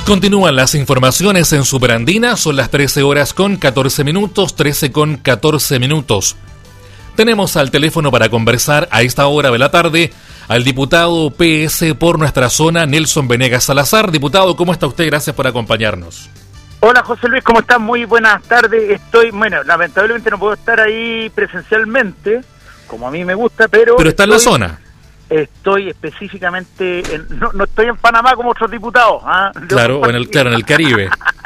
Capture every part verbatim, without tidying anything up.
Continúan las informaciones en Superandina, son las trece horas con catorce minutos, trece con catorce minutos. Tenemos al teléfono para conversar a esta hora de la tarde al diputado P S por nuestra zona, Nelson Venegas Salazar. Diputado, ¿cómo está usted? Gracias por acompañarnos. Hola José Luis, ¿cómo estás? Muy buenas tardes. Estoy, bueno, lamentablemente no puedo estar ahí presencialmente, como a mí me gusta, pero... Pero está estoy, en la zona. Estoy específicamente, en, no, no estoy en Panamá como otros diputados. ¿ah? Claro, en el, claro, en el Caribe.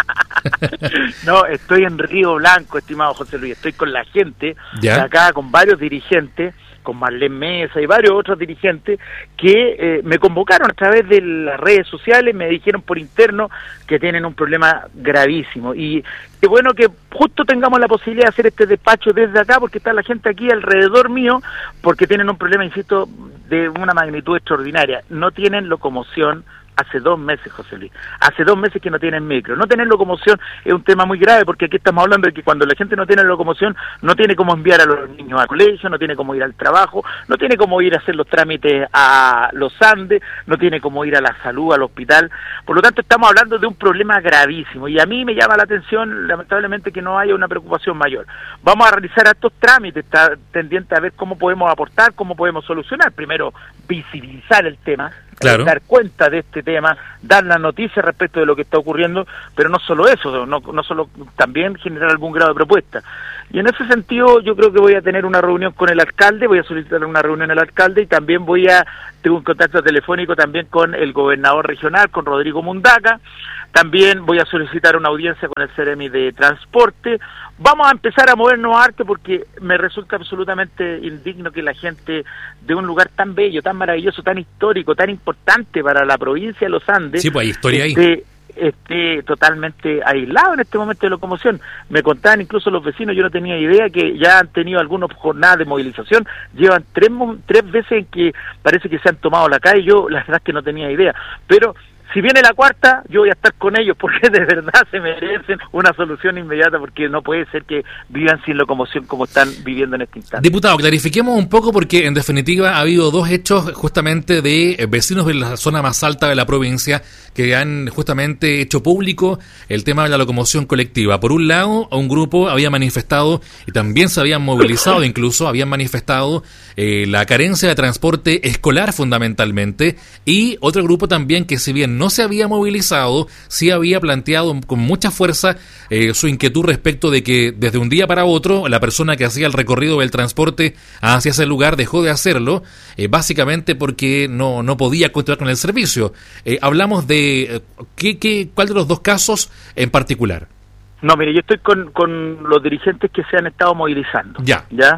No, estoy en Río Blanco, estimado José Luis. Estoy con la gente ¿Ya? de acá, con varios dirigentes, con Marlene Mesa y varios otros dirigentes que eh, me convocaron a través de las redes sociales, me dijeron por interno que tienen un problema gravísimo. Y qué bueno que justo tengamos la posibilidad de hacer este despacho desde acá, porque está la gente aquí alrededor mío, porque tienen un problema, insisto, de una magnitud extraordinaria. No tienen locomoción. Hace dos meses, José Luis, hace dos meses que no tienen micro. No tener locomoción es un tema muy grave, porque aquí estamos hablando de que cuando la gente no tiene locomoción, no tiene cómo enviar a los niños al colegio, no tiene cómo ir al trabajo, no tiene cómo ir a hacer los trámites a los Andes, no tiene cómo ir a la salud, al hospital. Por lo tanto, estamos hablando de un problema gravísimo, y a mí me llama la atención, lamentablemente, que no haya una preocupación mayor. Vamos a realizar estos trámites, está tendiente a ver cómo podemos aportar, cómo podemos solucionar. Primero, visibilizar el tema, claro. dar cuenta de este tema, dar la noticia respecto de lo que está ocurriendo, pero no solo eso, no, no solo también generar algún grado de propuesta. Y en ese sentido yo creo que voy a tener una reunión con el alcalde, voy a solicitar una reunión al alcalde, y también voy a tengo un contacto telefónico también con el gobernador regional, con Rodrigo Mundaca. También voy a solicitar una audiencia con el Ceremi de Transporte. Vamos a empezar a movernos a arte, porque me resulta absolutamente indigno que la gente de un lugar tan bello, tan maravilloso, tan histórico, tan importante para la provincia de los Andes, sí, pues hay historia esté, ahí. esté totalmente aislado en este momento de locomoción. Me contaban incluso los vecinos, yo no tenía idea, que ya han tenido algunas jornadas de movilización, llevan tres, tres veces en que parece que se han tomado la calle. Yo la verdad es que no tenía idea, pero... si viene la cuarta, yo voy a estar con ellos, porque de verdad se merecen una solución inmediata, porque no puede ser que vivan sin locomoción como están viviendo en este instante. Diputado, clarifiquemos un poco, porque en definitiva ha habido dos hechos justamente de vecinos de la zona más alta de la provincia que han justamente hecho público el tema de la locomoción colectiva. Por un lado, un grupo había manifestado, y también se habían movilizado incluso, habían manifestado eh, la carencia de transporte escolar fundamentalmente, y otro grupo también que, si bien no se había movilizado, sí había planteado con mucha fuerza eh, su inquietud respecto de que desde un día para otro la persona que hacía el recorrido del transporte hacia ese lugar dejó de hacerlo, eh, básicamente porque no, no podía continuar con el servicio. Eh, hablamos de eh, ¿qué, qué, ¿cuál de los dos casos en particular? No, mire, yo estoy con, con los dirigentes que se han estado movilizando. Ya. ¿Ya?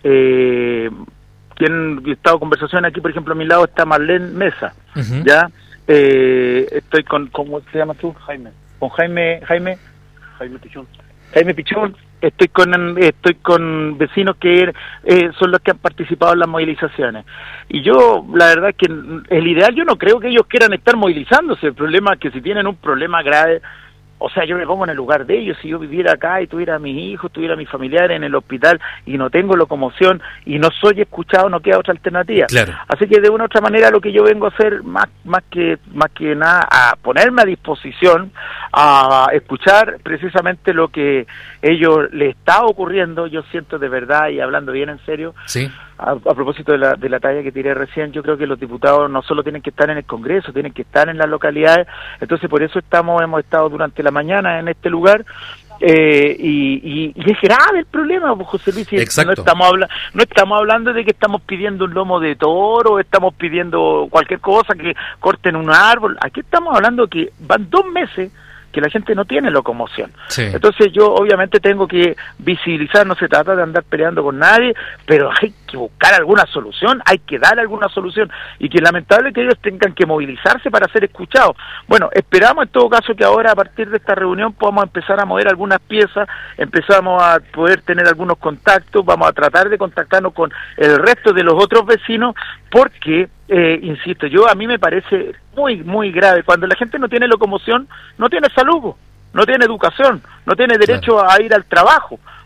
Eh, tienen estado conversación aquí, por ejemplo, a mi lado está Marlene Mesa. Uh-huh. ¿Ya? Eh, estoy con, ¿cómo te llamas tú? Jaime. Con Jaime, Jaime, Jaime Pichón. Jaime Pichón. Estoy con, estoy con vecinos que eh, son los que han participado en las movilizaciones. Y yo, la verdad es que el ideal, yo no creo que ellos quieran estar movilizándose. El problema es que si tienen un problema grave, o sea, yo me pongo en el lugar de ellos. Si yo viviera acá y tuviera a mis hijos, tuviera a mis familiares en el hospital y no tengo locomoción y no soy escuchado, no queda otra alternativa. Claro. Así que de una u otra manera lo que yo vengo a hacer, más más que más que nada, a ponerme a disposición, a escuchar precisamente lo que ellos les está ocurriendo. Yo siento de verdad, y hablando bien en serio, sí. A, a propósito de la, de la talla que tiré recién, yo creo que los diputados no solo tienen que estar en el Congreso, tienen que estar en las localidades. Entonces por eso estamos hemos estado durante la mañana en este lugar, eh, y, y, y es grave el problema, pues, José Luis. Exacto. No estamos hablando, no estamos hablando de que estamos pidiendo un lomo de toro, estamos pidiendo cualquier cosa, que corten un árbol. Aquí estamos hablando que van dos meses que la gente no tiene locomoción. Sí. Entonces yo obviamente tengo que visibilizar, no se trata de andar peleando con nadie, pero hay que buscar alguna solución, hay que dar alguna solución, y que lamentable que ellos tengan que movilizarse para ser escuchados. Bueno, esperamos en todo caso que ahora, a partir de esta reunión, podamos empezar a mover algunas piezas, empezamos a poder tener algunos contactos, vamos a tratar de contactarnos con el resto de los otros vecinos, porque Eh, insisto, yo a mí me parece muy, muy grave. Cuando la gente no tiene locomoción, no tiene salud, no tiene educación, no tiene derecho claro. a ir al trabajo.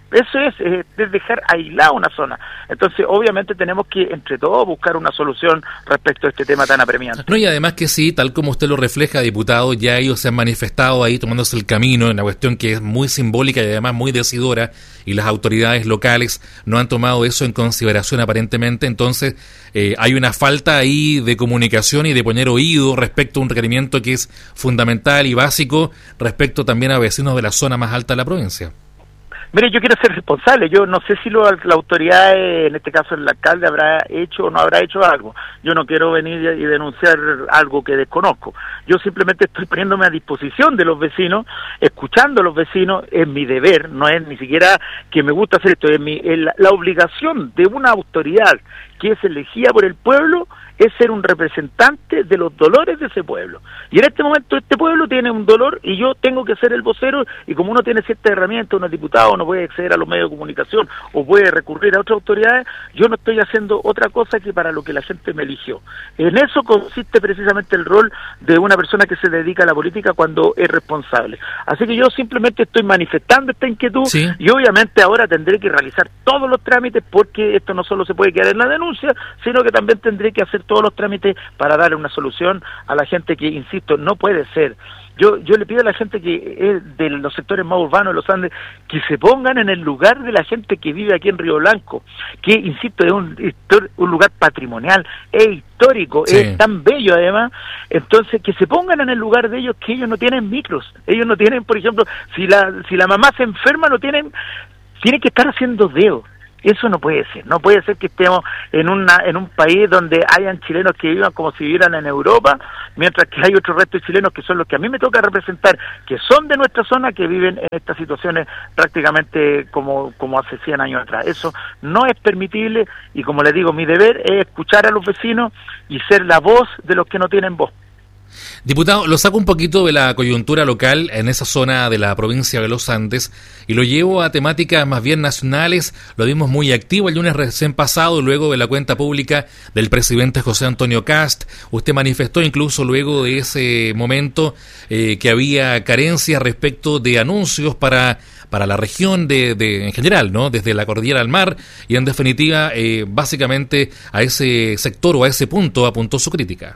Eso es, es, es dejar aislada una zona. Entonces, obviamente tenemos que, entre todos, buscar una solución respecto a este tema tan apremiante. No, y además que sí, tal como usted lo refleja, diputado, ya ellos se han manifestado ahí tomándose el camino en una cuestión que es muy simbólica y además muy decidora, y las autoridades locales no han tomado eso en consideración aparentemente. Entonces, eh, hay una falta ahí de comunicación y de poner oído respecto a un requerimiento que es fundamental y básico respecto también a vecinos de la zona más alta de la provincia. Mire, yo quiero ser responsable. Yo no sé si lo, la autoridad, en este caso el alcalde, habrá hecho o no habrá hecho algo. Yo no quiero venir y denunciar algo que desconozco. Yo simplemente estoy poniéndome a disposición de los vecinos, escuchando a los vecinos. Es mi deber, no es ni siquiera que me gusta hacer esto, es, mi, es la, la obligación de una autoridad que es elegida por el pueblo, es ser un representante de los dolores de ese pueblo. Y en este momento este pueblo tiene un dolor y yo tengo que ser el vocero, y como uno tiene ciertas herramientas, uno es diputado, no puede acceder a los medios de comunicación o puede recurrir a otras autoridades, yo no estoy haciendo otra cosa que para lo que la gente me eligió. En eso consiste precisamente el rol de una persona que se dedica a la política cuando es responsable. Así que yo simplemente estoy manifestando esta inquietud, sí. Y obviamente ahora tendré que realizar todos los trámites, porque esto no solo se puede quedar en la denuncia, sino que también tendré que hacer todos los trámites para darle una solución a la gente que, insisto, no puede ser. Yo yo le pido a la gente que es de los sectores más urbanos de los Andes que se pongan en el lugar de la gente que vive aquí en Río Blanco, que, insisto, es un, un lugar patrimonial, es histórico, sí. Es tan bello además. Entonces, que se pongan en el lugar de ellos, que ellos no tienen micros, ellos no tienen, por ejemplo, si la si la mamá se enferma, no tienen, tienen que estar haciendo dedo. Eso no puede ser, no puede ser que estemos en una en un país donde hayan chilenos que vivan como si vivieran en Europa, mientras que hay otro resto de chilenos que son los que a mí me toca representar, que son de nuestra zona, que viven en estas situaciones prácticamente como, como hace cien años atrás. Eso no es permitible, y como les digo, mi deber es escuchar a los vecinos y ser la voz de los que no tienen voz. Diputado, lo saco un poquito de la coyuntura local en esa zona de la provincia de los Andes y lo llevo a temáticas más bien nacionales. Lo vimos muy activo el lunes recién pasado, luego de la cuenta pública del presidente José Antonio Kast. Usted manifestó incluso luego de ese momento eh, que había carencias respecto de anuncios para para la región de, de en general, ¿no? Desde la cordillera al mar, y en definitiva, eh, básicamente a ese sector o a ese punto apuntó su crítica.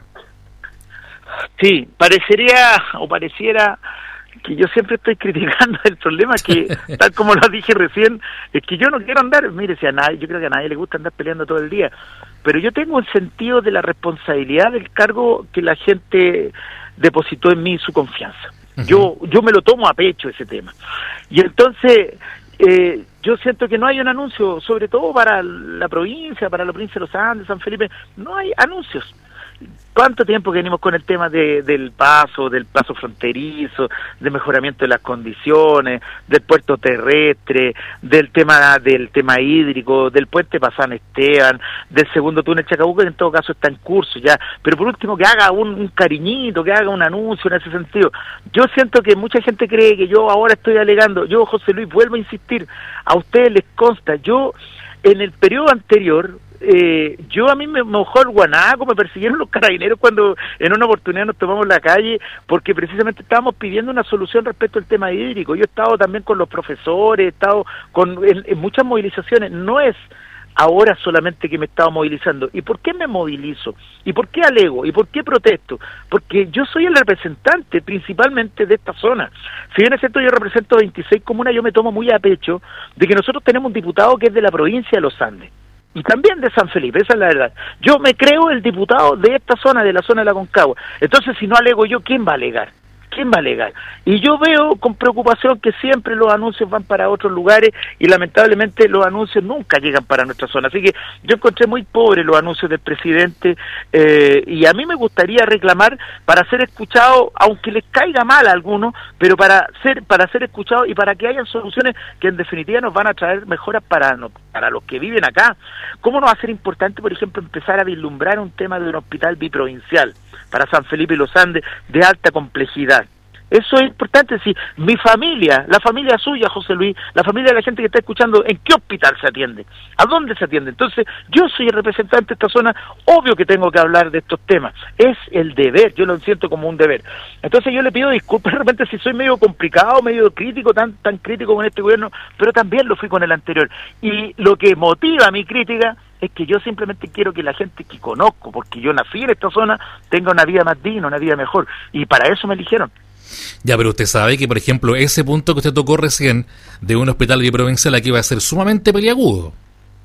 Sí, parecería o pareciera que yo siempre estoy criticando. El problema es que, tal como lo dije recién, es que yo no quiero andar, mire, si a nadie, yo creo que a nadie le gusta andar peleando todo el día, pero yo tengo un sentido de la responsabilidad del cargo que la gente depositó en mí, su confianza. Uh-huh. Yo yo me lo tomo a pecho ese tema. Y entonces, eh, yo siento que no hay un anuncio, sobre todo para la provincia, para la provincia de los Andes, San Felipe, no hay anuncios. ¿Cuánto tiempo que venimos con el tema de, del paso, del paso fronterizo, del mejoramiento de las condiciones, del puerto terrestre, del tema del tema hídrico, del puente Pasán Esteban, del segundo túnel Chacabuco, que en todo caso está en curso ya, pero por último que haga un, un cariñito, que haga un anuncio en ese sentido? Yo siento que mucha gente cree que yo ahora estoy alegando. Yo, José Luis, vuelvo a insistir, a ustedes les consta, yo en el periodo anterior, Eh, yo a mí me mojó el guanaco, me persiguieron los carabineros cuando en una oportunidad nos tomamos la calle, porque precisamente estábamos pidiendo una solución respecto al tema hídrico. Yo he estado también con los profesores, he estado con en, en muchas movilizaciones. No es ahora solamente que me he estado movilizando. ¿Y por qué me movilizo? ¿Y por qué alego? ¿Y por qué protesto? Porque yo soy el representante principalmente de esta zona. Si bien es cierto, yo represento veintiséis comunas, yo me tomo muy a pecho de que nosotros tenemos un diputado que es de la provincia de los Andes. Y también de San Felipe, esa es la verdad. Yo me creo el diputado de esta zona, de la zona de la Concagua. Entonces, si no alego yo, ¿quién va a alegar? ¿Quién va a alegar? Y yo veo con preocupación que siempre los anuncios van para otros lugares y lamentablemente los anuncios nunca llegan para nuestra zona. Así que yo encontré muy pobres los anuncios del presidente eh, y a mí me gustaría reclamar para ser escuchado, aunque les caiga mal a algunos, pero para ser para ser escuchado y para que hayan soluciones que en definitiva nos van a traer mejoras para, no, para los que viven acá. ¿Cómo no va a ser importante, por ejemplo, empezar a vislumbrar un tema de un hospital biprovincial para San Felipe y los Andes de alta complejidad? Eso es importante. Si mi familia, la familia suya, José Luis, la familia de la gente que está escuchando, ¿en qué hospital se atiende? ¿A dónde se atiende? Entonces, yo soy el representante de esta zona, obvio que tengo que hablar de estos temas. Es el deber, yo lo siento como un deber. Entonces yo le pido disculpas de repente si soy medio complicado, medio crítico, tan, tan crítico con este gobierno, pero también lo fui con el anterior. Y lo que motiva mi crítica es que yo simplemente quiero que la gente que conozco, porque yo nací en esta zona, tenga una vida más digna, una vida mejor. Y para eso me eligieron. Ya, pero usted sabe que, por ejemplo, ese punto que usted tocó recién de un hospital de provincial aquí va a ser sumamente peliagudo.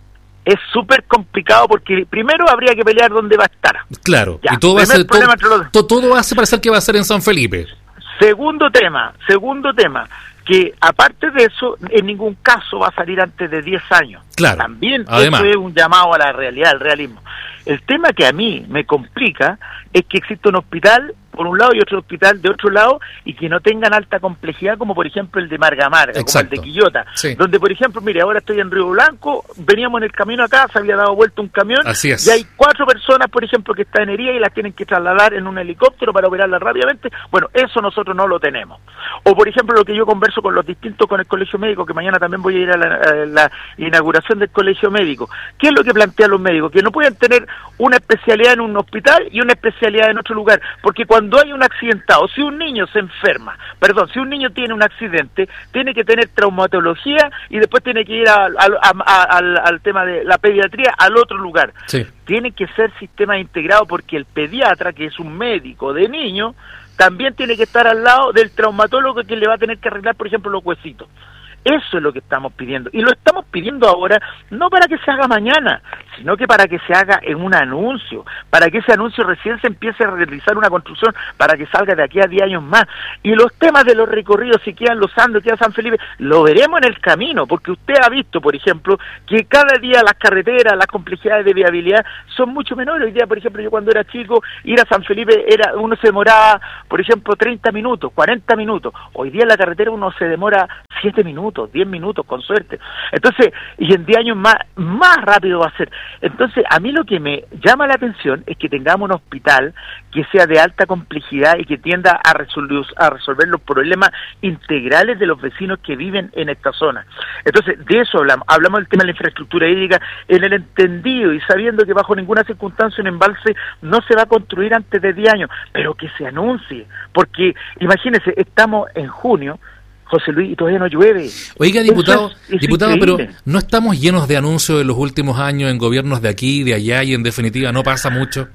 Es súper complicado porque primero habría que pelear dónde va a estar. Claro, ya, y todo va a ser todo, los... todo, todo va a parecer que va a ser en San Felipe. Segundo tema, segundo tema, que aparte de eso, en ningún caso va a salir antes de diez años. Claro. También además, eso es un llamado a la realidad, al realismo. El tema que a mí me complica es que existe un hospital por un lado y otro hospital de otro lado y que no tengan alta complejidad como por ejemplo el de Marga Marga, exacto, como el de Quillota, sí, donde por ejemplo, mire, ahora estoy en Río Blanco, veníamos en el camino acá, se había dado vuelta un camión, así es, y hay cuatro personas por ejemplo que están heridas y las tienen que trasladar en un helicóptero para operarlas rápidamente. Bueno, eso nosotros no lo tenemos. O por ejemplo lo que yo converso con los distintos, con el Colegio Médico, que mañana también voy a ir a la, a la inauguración del Colegio Médico. ¿Qué es lo que plantean los médicos? Que no pueden tener una especialidad en un hospital y una especialidad en otro lugar, porque cuando hay un accidentado, si un niño se enferma, perdón, si un niño tiene un accidente, tiene que tener traumatología y después tiene que ir a, a, a, a, al, al tema de la pediatría al otro lugar. Sí. Tiene que ser sistema integrado porque el pediatra, que es un médico de niños, también tiene que estar al lado del traumatólogo que le va a tener que arreglar, por ejemplo, los huesitos. Eso es lo que estamos pidiendo. Y lo estamos pidiendo ahora, no para que se haga mañana, sino que para que se haga en un anuncio, para que ese anuncio recién se empiece a realizar una construcción, para que salga de aquí a diez años más. Y los temas de los recorridos, si quedan Los Andes, queda San Felipe, lo veremos en el camino, porque usted ha visto, por ejemplo, que cada día las carreteras, las complejidades de viabilidad son mucho menores. Hoy día, por ejemplo, yo cuando era chico, ir a San Felipe, era uno se demoraba, por ejemplo, treinta minutos, cuarenta minutos. Hoy día en la carretera uno se demora siete minutos, diez minutos, con suerte. Entonces, y en diez años más, más rápido va a ser. Entonces, a mí lo que me llama la atención es que tengamos un hospital que sea de alta complejidad y que tienda a resolver, a resolver los problemas integrales de los vecinos que viven en esta zona. Entonces, de eso hablamos. Hablamos del tema de la infraestructura hídrica en el entendido y sabiendo que bajo ninguna circunstancia un embalse no se va a construir antes de diez años, pero que se anuncie. Porque, imagínense, estamos en junio, José Luis, y todavía no llueve. Oiga, diputado, es, es diputado, increíble. Pero ¿no estamos llenos de anuncios en los últimos años en gobiernos de aquí, de allá, y en definitiva no pasa mucho?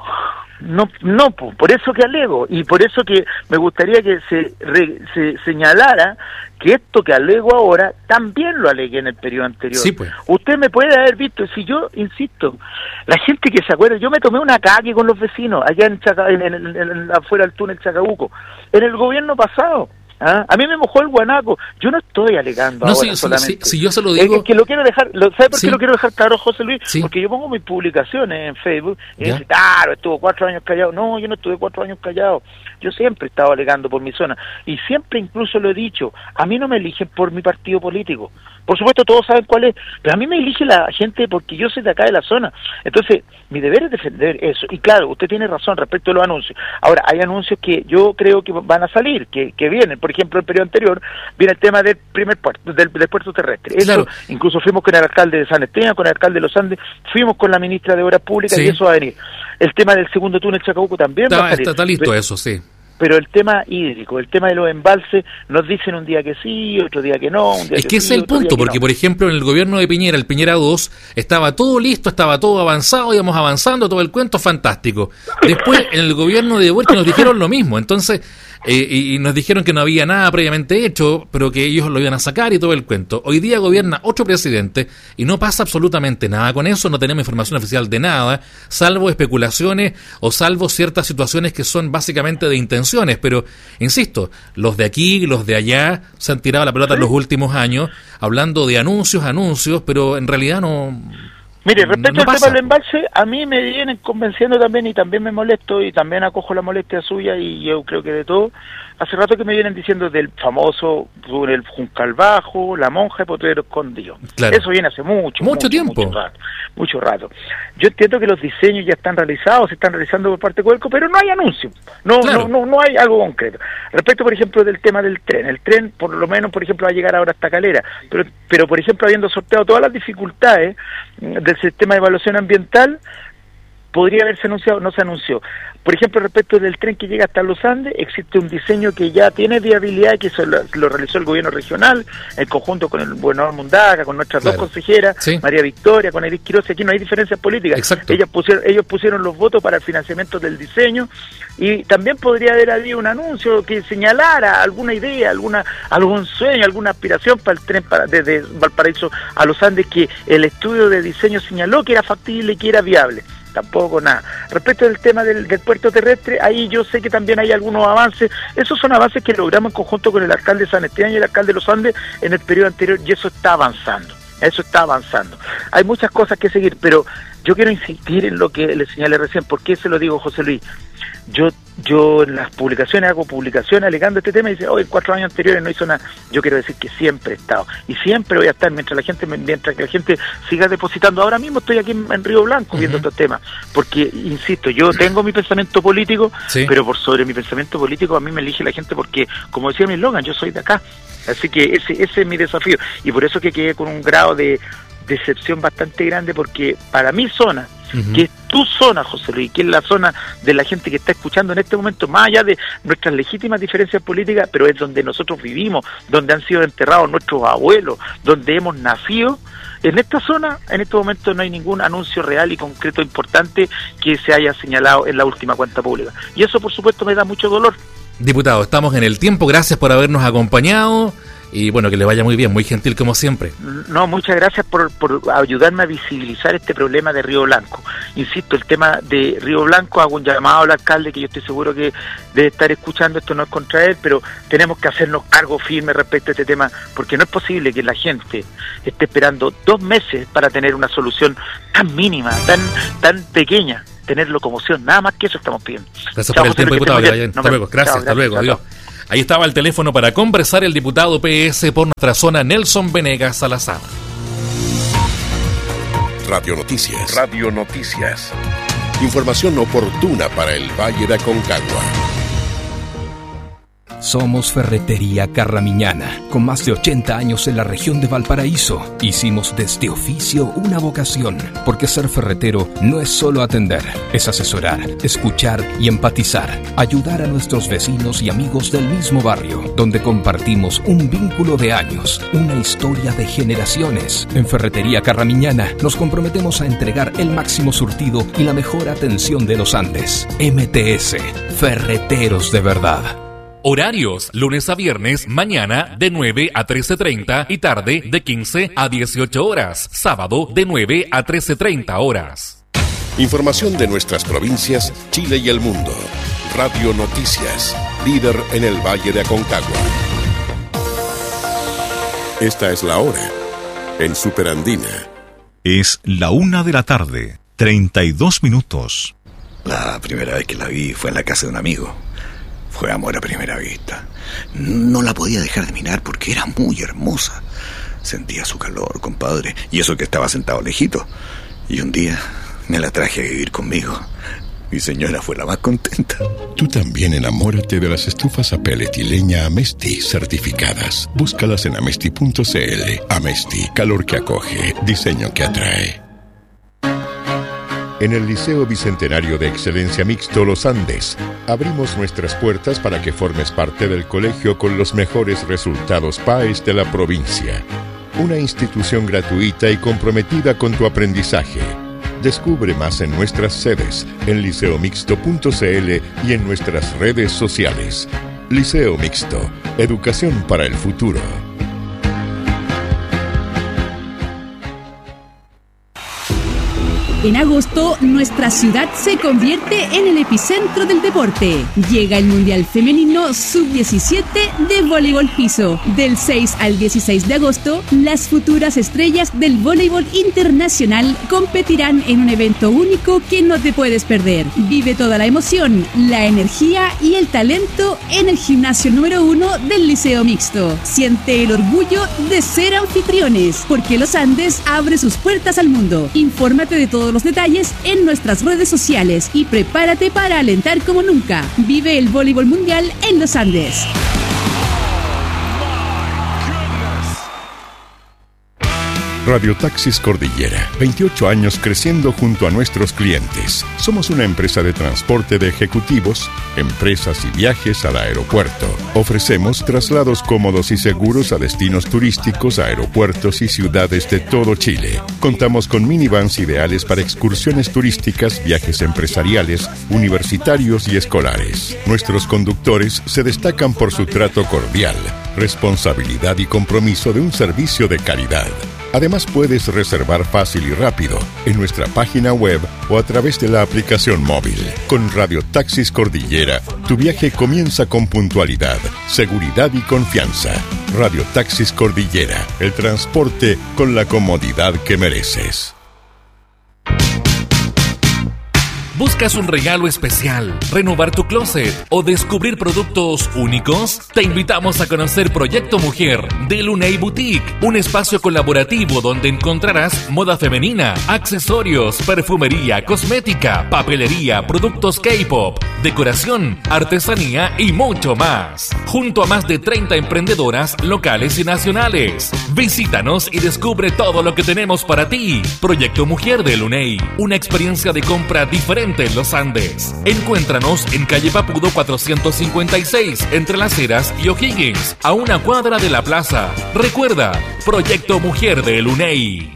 No, no, por eso que alego, y por eso que me gustaría que se, re, se señalara que esto que alego ahora también lo alegué en el periodo anterior. Sí, pues. Usted me puede haber visto, si yo insisto, la gente que se acuerda, yo me tomé una calle con los vecinos allá en, Chaca, en, en, en, en afuera del túnel Chacabuco, en el gobierno pasado. ¿Ah? A mí me mojó el guanaco. Yo no estoy alegando no, ahora sí, solamente. Si, si yo se lo digo... Es que lo quiero dejar, lo, ¿sabe por sí. qué lo quiero dejar claro, José Luis? Sí. Porque yo pongo mis publicaciones en Facebook y ¿Ya? dice, claro, estuvo cuatro años callado. No, yo no estuve cuatro años callado. Yo siempre he estado alegando por mi zona. Y siempre incluso lo he dicho, a mí no me eligen por mi partido político. Por supuesto todos saben cuál es, pero a mí me elige la gente porque yo soy de acá de la zona. Entonces, mi deber es defender eso. Y claro, usted tiene razón respecto a los anuncios. Ahora, hay anuncios que yo creo que van a salir, que, que vienen. Por ejemplo, el periodo anterior viene el tema del primer puerto, del, del puerto terrestre. Eso, claro. Incluso fuimos con el alcalde de San Esteban, con el alcalde de Los Andes, fuimos con la ministra de Obras Públicas, sí. Y eso va a venir. El tema del segundo túnel Chacabuco también está, va a salir. Está, está listo pero, eso, sí. Pero el tema hídrico, el tema de los embalses, nos dicen un día que sí, otro día que no. Un día es que, que sí, ese es el punto, porque no. Por ejemplo en el gobierno de Piñera, el Piñera dos, estaba todo listo, estaba todo avanzado, íbamos avanzando, todo el cuento fantástico. Después en el gobierno de Boric nos dijeron lo mismo, entonces eh, y, y nos dijeron que no había nada previamente hecho, pero que ellos lo iban a sacar y todo el cuento. Hoy día gobierna otro presidente y no pasa absolutamente nada con eso, no tenemos información oficial de nada, salvo especulaciones o salvo ciertas situaciones que son básicamente de intenciones, pero insisto, los de aquí, los de allá se han tirado la pelota en los últimos años hablando de anuncios, anuncios, pero en realidad no... Mire, respecto no al pasa. tema del embalse, a mí me vienen convenciendo también y también me molesto y también acojo la molestia suya y yo creo que de todo. Hace rato que me vienen diciendo del famoso el Juncal Bajo, la Monja y Potrero Escondido. Claro. Eso viene hace mucho, mucho, mucho tiempo. Mucho rato, mucho rato. Yo entiendo que los diseños ya están realizados, se están realizando por parte de Codelco, pero no hay anuncio, no, claro. no, no, no hay algo concreto. Respecto, por ejemplo, del tema del tren, el tren por lo menos, por ejemplo, va a llegar ahora hasta Calera, pero, pero por ejemplo, habiendo sorteado todas las dificultades del sistema de evaluación ambiental, podría haberse anunciado, no se anunció. Por ejemplo, respecto del tren que llega hasta Los Andes, existe un diseño que ya tiene viabilidad, que eso lo, lo realizó el gobierno regional, en conjunto con el gobernador Mundaca, con nuestras claro. dos consejeras, sí. María Victoria, con Edith Quiroz. Aquí no hay diferencias políticas. Exacto. Ellas pusieron, ellos pusieron los votos para el financiamiento del diseño, y también podría haber habido un anuncio que señalara alguna idea, alguna algún sueño, alguna aspiración para el tren para, desde Valparaíso a Los Andes, que el estudio de diseño señaló que era factible y que era viable. Tampoco nada. Respecto del tema del, del puerto terrestre, ahí yo sé que también hay algunos avances. Esos son avances que logramos en conjunto con el alcalde de San Esteban y el alcalde de Los Andes en el periodo anterior, y eso está avanzando. Eso está avanzando. Hay muchas cosas que seguir, pero yo quiero insistir en lo que le señalé recién. ¿Por qué se lo digo, José Luis? Yo yo en las publicaciones hago publicaciones alegando este tema y dice, oh, en cuatro años anteriores no hizo nada. Yo quiero decir que siempre he estado y siempre voy a estar mientras la gente mientras que la gente siga depositando. Ahora mismo estoy aquí en, en Río Blanco uh-huh. viendo estos temas, porque insisto, yo tengo mi pensamiento político, sí. pero por sobre mi pensamiento político a mí me elige la gente, porque como decía mi eslogan, yo soy de acá. Así que ese ese es mi desafío, y por eso que quedé con un grado de decepción bastante grande, porque para mi zona, uh-huh. que es tu zona, José Luis, que es la zona de la gente que está escuchando en este momento, más allá de nuestras legítimas diferencias políticas, pero es donde nosotros vivimos, donde han sido enterrados nuestros abuelos, donde hemos nacido. En esta zona, en este momento, no hay ningún anuncio real y concreto importante que se haya señalado en la última cuenta pública. Y eso, por supuesto, me da mucho dolor. Diputado, estamos en el tiempo, gracias por habernos acompañado. Y bueno, que le vaya muy bien, muy gentil como siempre. No, muchas gracias por, por ayudarme a visibilizar este problema de Río Blanco. Insisto, el tema de Río Blanco, hago un llamado al alcalde, que yo estoy seguro que debe estar escuchando, esto no es contra él, pero tenemos que hacernos cargo firme respecto a este tema, porque no es posible que la gente esté esperando dos meses para tener una solución tan mínima, tan, tan pequeña, tener locomoción, nada más que eso estamos pidiendo. Gracias Chao, por el tiempo, diputado. Que no hasta luego, gracias, Chao, hasta luego, adiós. Ahí estaba el teléfono para conversar el diputado P S por nuestra zona, Nelson Venegas Salazar. Radio Noticias. Radio Noticias. Información oportuna para el Valle de Aconcagua. Somos Ferretería Carramiñana, con más de ochenta años en la región de Valparaíso. Hicimos de este oficio una vocación, porque ser ferretero no es solo atender, es asesorar, escuchar y empatizar, ayudar a nuestros vecinos y amigos del mismo barrio, donde compartimos un vínculo de años, una historia de generaciones. En Ferretería Carramiñana nos comprometemos a entregar el máximo surtido y la mejor atención de los Andes. M T S, Ferreteros de verdad. Horarios, lunes a viernes, mañana de nueve a trece treinta y tarde de quince a dieciocho horas. Sábado de nueve a trece treinta horas. Información de nuestras provincias, Chile y el mundo. Radio Noticias, líder en el Valle de Aconcagua. Esta es la hora en Superandina. Es la una de la tarde, treinta y dos minutos. La primera vez que la vi fue en la casa de un amigo. Fue amor a primera vista. No la podía dejar de mirar porque era muy hermosa. Sentía su calor, compadre, y eso que estaba sentado lejito. Y un día me la traje a vivir conmigo. Mi señora fue la más contenta. Tú también enamórate de las estufas a pellet y leña Amesti certificadas. Búscalas en amesti punto c l. Amesti, calor que acoge, diseño que atrae. En el Liceo Bicentenario de Excelencia Mixto Los Andes, abrimos nuestras puertas para que formes parte del colegio con los mejores resultados P A E S de la provincia. Una institución gratuita y comprometida con tu aprendizaje. Descubre más en nuestras sedes, en liceo mixto punto c l y en nuestras redes sociales. Liceo Mixto, educación para el futuro. En agosto, nuestra ciudad se convierte en el epicentro del deporte. Llega el Mundial Femenino sub diecisiete de voleibol piso. Del seis al dieciséis de agosto, las futuras estrellas del voleibol internacional competirán en un evento único que no te puedes perder. Vive toda la emoción, la energía y el talento en el gimnasio número uno del Liceo Mixto. Siente el orgullo de ser anfitriones, porque Los Andes abre sus puertas al mundo. Infórmate de todos los detalles en nuestras redes sociales y prepárate para alentar como nunca. Vive el voleibol mundial en los Andes. Radio Taxis Cordillera, veintiocho años creciendo junto a nuestros clientes. Somos una empresa de transporte de ejecutivos, empresas y viajes al aeropuerto. Ofrecemos traslados cómodos y seguros a destinos turísticos, aeropuertos y ciudades de todo Chile. Contamos con minivans ideales para excursiones turísticas, viajes empresariales, universitarios y escolares. Nuestros conductores se destacan por su trato cordial, responsabilidad y compromiso de un servicio de calidad. Además, puedes reservar fácil y rápido en nuestra página web o a través de la aplicación móvil. Con Radio Taxis Cordillera, tu viaje comienza con puntualidad, seguridad y confianza. Radio Taxis Cordillera, el transporte con la comodidad que mereces. ¿Buscas un regalo especial, renovar tu closet o descubrir productos únicos? Te invitamos a conocer Proyecto Mujer de Luney Boutique, un espacio colaborativo donde encontrarás moda femenina, accesorios, perfumería, cosmética, papelería, productos K-pop, decoración, artesanía y mucho más. Junto a más de treinta emprendedoras locales y nacionales. Visítanos y descubre todo lo que tenemos para ti. Proyecto Mujer de Luney, una experiencia de compra diferente en los Andes. Encuéntranos en calle Papudo cuatrocientos cincuenta y seis, entre Las Heras y O'Higgins, a una cuadra de la plaza. Recuerda, Proyecto Mujer de Luney.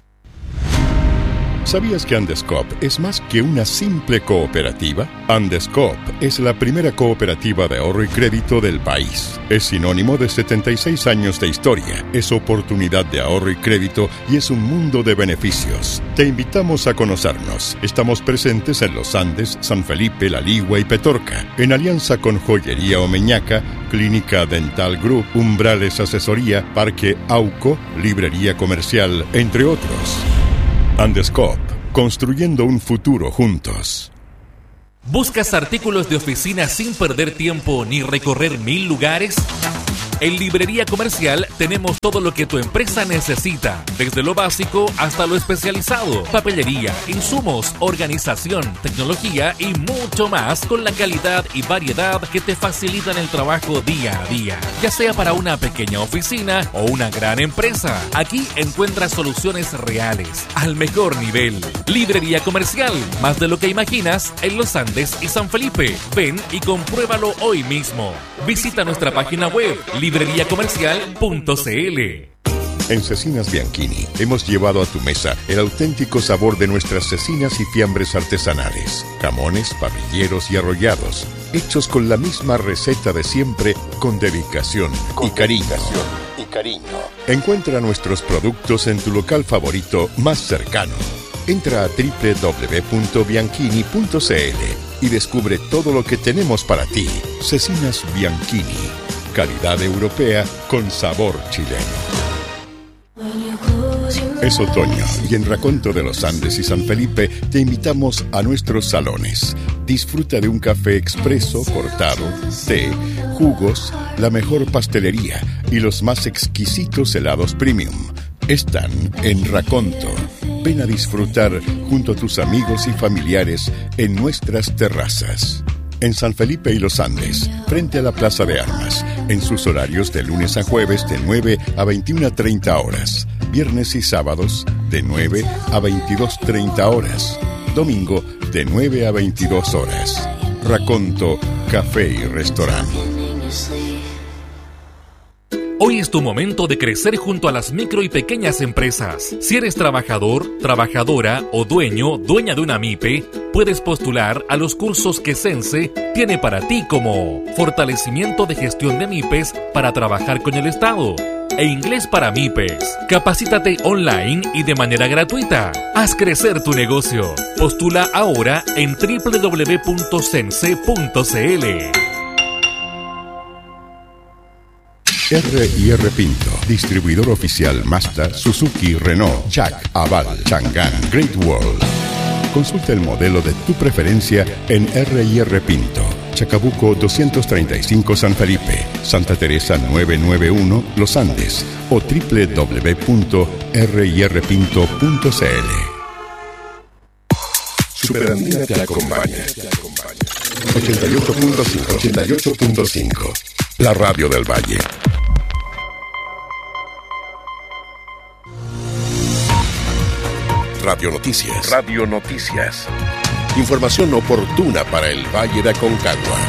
¿Sabías que Andescoop es más que una simple cooperativa? Andescoop es la primera cooperativa de ahorro y crédito del país. Es sinónimo de setenta y seis años de historia, es oportunidad de ahorro y crédito y es un mundo de beneficios. Te invitamos a conocernos. Estamos presentes en Los Andes, San Felipe, La Ligua y Petorca, en alianza con Joyería Omeñaca, Clínica Dental Group, Umbrales Asesoría, Parque Auco, Librería Comercial, entre otros. Andescoop, construyendo un futuro juntos. ¿Buscas artículos de oficina sin perder tiempo ni recorrer mil lugares? En Librería Comercial tenemos todo lo que tu empresa necesita, desde lo básico hasta lo especializado, papelería, insumos, organización, tecnología y mucho más, con la calidad y variedad que te facilitan el trabajo día a día. Ya sea para una pequeña oficina o una gran empresa, aquí encuentras soluciones reales, al mejor nivel. Librería Comercial, más de lo que imaginas, en Los Andes y San Felipe. Ven y compruébalo hoy mismo. Visita nuestra página web, librería comercial punto c l. En Cecinas Bianchini hemos llevado a tu mesa el auténtico sabor de nuestras cecinas y fiambres artesanales, jamones, parrilleros y arrollados, hechos con la misma receta de siempre, con dedicación y cariño. y cariño. Encuentra nuestros productos en tu local favorito más cercano. Entra a doble u doble u doble u punto bianchini punto c l y descubre todo lo que tenemos para ti. Cecinas Bianchini, calidad europea con sabor chileno. Es otoño y en Raconto de los Andes y San Felipe te invitamos a nuestros salones. Disfruta de un café expreso, cortado, té, jugos, la mejor pastelería y los más exquisitos helados premium. Están en Raconto. Ven a disfrutar junto a tus amigos y familiares en nuestras terrazas. En San Felipe y Los Andes, frente a la Plaza de Armas, en sus horarios de lunes a jueves de nueve a veintiuna treinta horas, viernes y sábados de nueve a veintidós treinta horas, domingo de nueve a veintidós horas. Raconto, café y restaurante. Hoy es tu momento de crecer junto a las micro y pequeñas empresas. Si eres trabajador, trabajadora o dueño, dueña de una MIPE, puedes postular a los cursos que Sense tiene para ti, como fortalecimiento de gestión de MIPES para trabajar con el Estado e inglés para MIPES. Capacítate online y de manera gratuita. Haz crecer tu negocio. Postula ahora en doble u doble u doble u punto sense punto c l. R y R Pinto, distribuidor oficial Mazda, Suzuki, Renault, Jack, Aval, Chang'an, Great Wall. Consulta el modelo de tu preferencia en R y R Pinto, Chacabuco doscientos treinta y cinco San Felipe, Santa Teresa novecientos noventa y uno Los Andes o doble u doble u doble u punto r y r pinto punto c l. Superandina te acompaña. ochenta y ocho punto cinco, ochenta y ocho punto cinco. La radio del Valle. Radio Noticias. Radio Noticias. Información oportuna para el Valle de Aconcagua.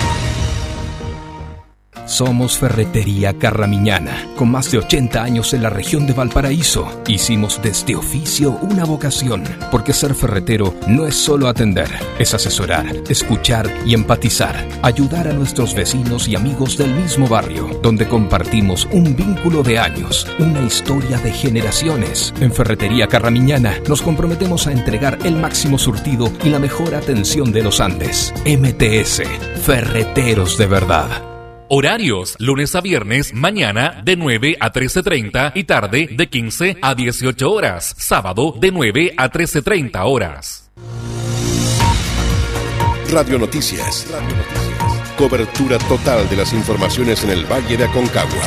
Somos Ferretería Carramiñana, con más de ochenta años en la región de Valparaíso. Hicimos de este oficio una vocación, porque ser ferretero no es solo atender, es asesorar, escuchar y empatizar, ayudar a nuestros vecinos y amigos del mismo barrio, donde compartimos un vínculo de años, una historia de generaciones. En Ferretería Carramiñana nos comprometemos a entregar el máximo surtido y la mejor atención de los Andes. M T S, Ferreteros de verdad. Horarios, lunes a viernes, mañana de nueve a trece treinta y tarde de quince a dieciocho horas. Sábado de nueve a trece treinta horas. Radio Noticias. Radio Noticias. Cobertura total de las informaciones en el Valle de Aconcagua.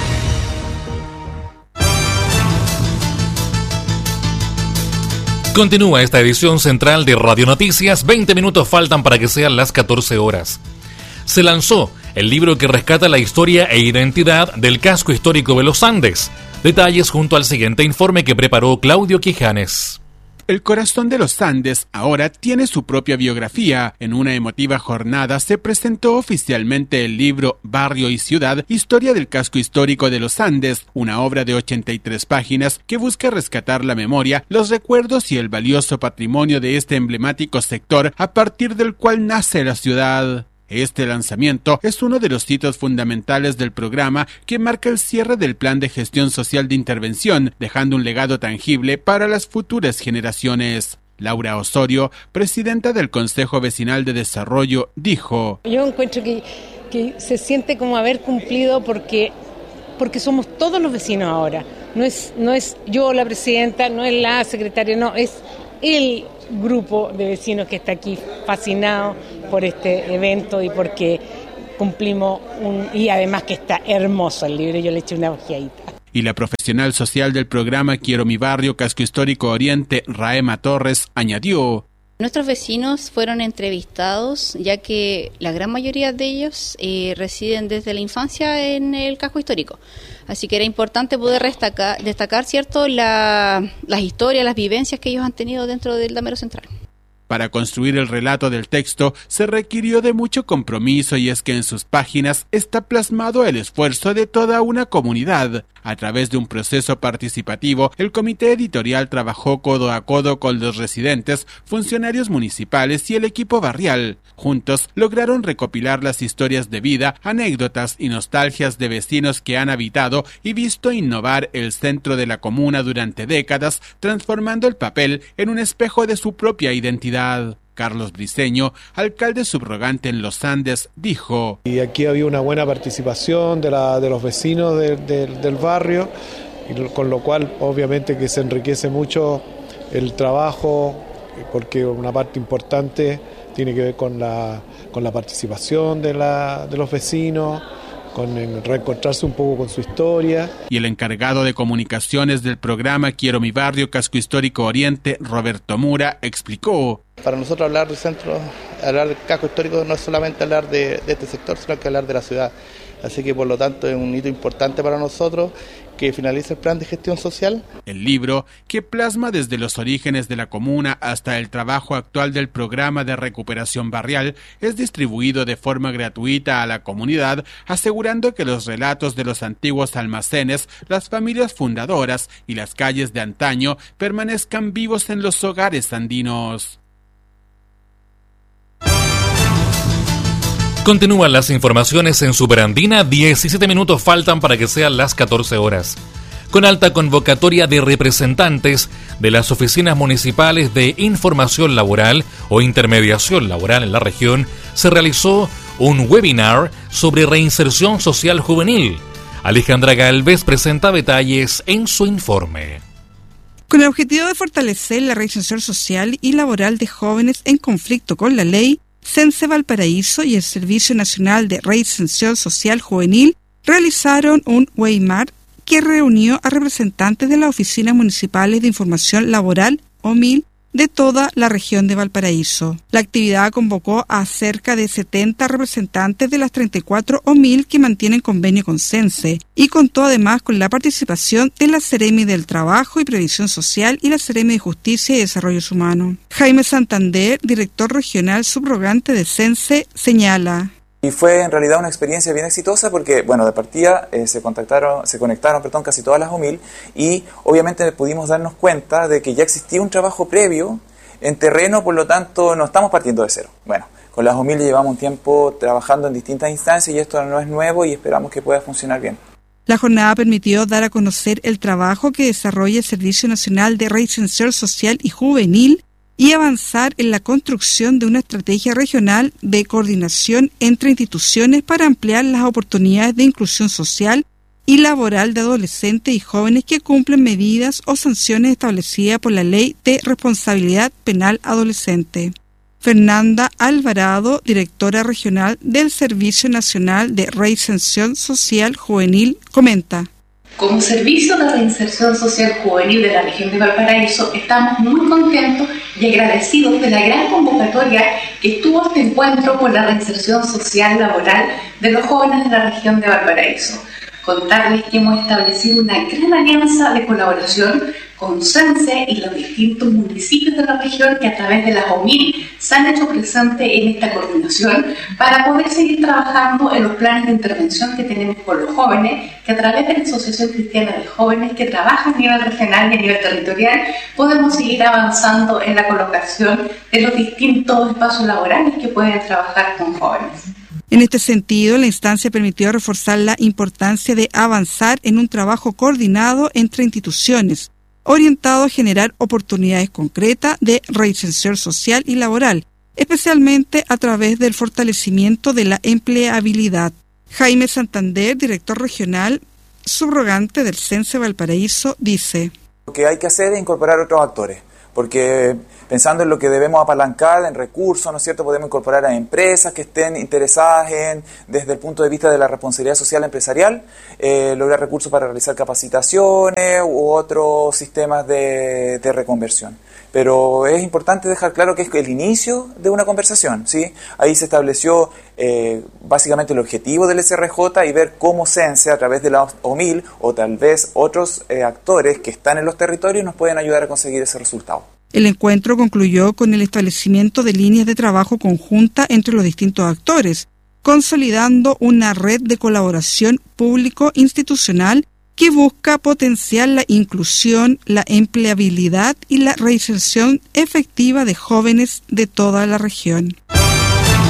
Continúa esta edición central de Radio Noticias. veinte minutos faltan para que sean las catorce horas. Se lanzó el libro que rescata la historia e identidad del casco histórico de los Andes. Detalles junto al siguiente informe que preparó Claudio Quijanes. El corazón de los Andes ahora tiene su propia biografía. En una emotiva jornada se presentó oficialmente el libro Barrio y Ciudad, Historia del Casco Histórico de los Andes, una obra de ochenta y tres páginas que busca rescatar la memoria, los recuerdos y el valioso patrimonio de este emblemático sector a partir del cual nace la ciudad. Este lanzamiento es uno de los hitos fundamentales del programa que marca el cierre del Plan de Gestión Social de Intervención, dejando un legado tangible para las futuras generaciones. Laura Osorio, presidenta del Consejo Vecinal de Desarrollo, dijo: Yo encuentro que, que se siente como haber cumplido porque, porque somos todos los vecinos ahora. No es, no es yo la presidenta, no es la secretaria, no, es el grupo de vecinos que está aquí fascinado por este evento y porque cumplimos un... y además que está hermoso el libro, yo le eché una ojeadita. Y la profesional social del programa Quiero mi barrio, Casco Histórico Oriente, Raema Torres, añadió: Nuestros vecinos fueron entrevistados, ya que la gran mayoría de ellos eh, residen desde la infancia en el casco histórico. Así que era importante poder destacar, destacar cierto, la, las historias, las vivencias que ellos han tenido dentro del Damero Central. Para construir el relato del texto se requirió de mucho compromiso, y es que en sus páginas está plasmado el esfuerzo de toda una comunidad. A través de un proceso participativo, el comité editorial trabajó codo a codo con los residentes, funcionarios municipales y el equipo barrial. Juntos lograron recopilar las historias de vida, anécdotas y nostalgias de vecinos que han habitado y visto innovar el centro de la comuna durante décadas, transformando el papel en un espejo de su propia identidad. Carlos Briceño, alcalde subrogante en Los Andes, dijo: Y aquí había una buena participación de, la, de los vecinos de, de, del barrio, y con lo cual obviamente que se enriquece mucho el trabajo, porque una parte importante tiene que ver con la, con la participación de, la, de los vecinos, con reencontrarse un poco con su historia. Y el encargado de comunicaciones del programa Quiero mi barrio, Casco Histórico Oriente, Roberto Mura, explicó: Para nosotros hablar del centro, hablar del casco histórico no es solamente hablar de, de este sector, sino que hablar de la ciudad. Así que por lo tanto es un hito importante para nosotros que finalice el plan de gestión social. El libro, que plasma desde los orígenes de la comuna hasta el trabajo actual del programa de recuperación barrial, es distribuido de forma gratuita a la comunidad, asegurando que los relatos de los antiguos almacenes, las familias fundadoras y las calles de antaño permanezcan vivos en los hogares andinos. Continúan las informaciones en Superandina, diecisiete minutos faltan para que sean las catorce horas. Con alta convocatoria de representantes de las oficinas municipales de información laboral o intermediación laboral en la región, se realizó un webinar sobre reinserción social juvenil. Alejandra Galvez presenta detalles en su informe. Con el objetivo de fortalecer la reinserción social y laboral de jóvenes en conflicto con la ley, Sense Valparaíso y el Servicio Nacional de Reinserción Social Juvenil realizaron un webinar que reunió a representantes de las oficinas municipales de información laboral, O M I L, de toda la región de Valparaíso. La actividad convocó a cerca de setenta representantes de las treinta y cuatro O M I L que mantienen convenio con Sense y contó además con la participación de la Seremi del Trabajo y Previsión Social y la Seremi de Justicia y Desarrollo Humano. Jaime Santander, director regional subrogante de Sense, señala: Y fue en realidad una experiencia bien exitosa porque, bueno, de partida eh, se contactaron, se conectaron, perdón, casi todas las O M I L y obviamente pudimos darnos cuenta de que ya existía un trabajo previo en terreno, por lo tanto no estamos partiendo de cero. Bueno, con las O M I L llevamos un tiempo trabajando en distintas instancias y esto no es nuevo y esperamos que pueda funcionar bien. La jornada permitió dar a conocer el trabajo que desarrolla el Servicio Nacional de Reinserción Social y Juvenil y avanzar en la construcción de una estrategia regional de coordinación entre instituciones para ampliar las oportunidades de inclusión social y laboral de adolescentes y jóvenes que cumplen medidas o sanciones establecidas por la Ley de Responsabilidad Penal Adolescente. Fernanda Alvarado, directora regional del Servicio Nacional de Reinserción Social Juvenil, comenta: Como Servicio de Reinserción Social Juvenil de la región de Valparaíso, estamos muy contentos y agradecidos de la gran convocatoria que tuvo este encuentro por la reinserción social laboral de los jóvenes de la región de Valparaíso. Contarles que hemos establecido una gran alianza de colaboración con Sense y los distintos municipios de la región que a través de las O M I L se han hecho presentes en esta coordinación para poder seguir trabajando en los planes de intervención que tenemos con los jóvenes, que a través de la Asociación Cristiana de Jóvenes que trabaja a nivel regional y a nivel territorial podemos seguir avanzando en la colocación de los distintos espacios laborales que pueden trabajar con jóvenes. En este sentido, la instancia permitió reforzar la importancia de avanzar en un trabajo coordinado entre instituciones, orientado a generar oportunidades concretas de reinserción social y laboral, especialmente a través del fortalecimiento de la empleabilidad. Jaime Santander, director regional subrogante del Sense Valparaíso, dice: Lo que hay que hacer es incorporar otros actores, porque pensando en lo que debemos apalancar en recursos, ¿no es cierto?, podemos incorporar a empresas que estén interesadas en, desde el punto de vista de la responsabilidad social empresarial, eh, lograr recursos para realizar capacitaciones u otros sistemas de, de reconversión. Pero es importante dejar claro que es el inicio de una conversación, ¿sí? Ahí se estableció eh, básicamente el objetivo del S R J y ver cómo Sense, a través de la O M I L o tal vez otros eh, actores que están en los territorios, nos pueden ayudar a conseguir ese resultado. El encuentro concluyó con el establecimiento de líneas de trabajo conjunta entre los distintos actores, consolidando una red de colaboración público-institucional que busca potenciar la inclusión, la empleabilidad y la reinserción efectiva de jóvenes de toda la región.